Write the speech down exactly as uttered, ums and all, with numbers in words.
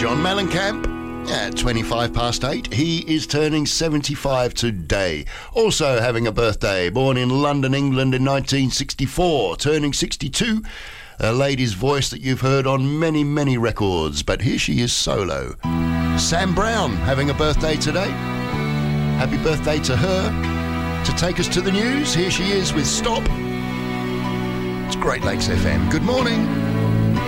John Mellencamp at twenty-five past eight. He is turning seventy-five today. Also having a birthday, born in London, England in nineteen sixty-four, turning sixty-two. A lady's voice that you've heard on many, many records, but here she is solo. Sam Brown having a birthday today. Happy birthday to her. To take us to the news, here she is with Stop. It's Great Lakes F M. Good morning.